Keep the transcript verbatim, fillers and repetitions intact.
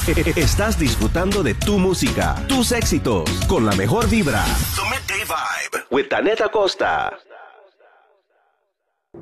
Estás disfrutando de tu música, tus éxitos, con la mejor vibra. The Midday Vibe with Danette Acosta.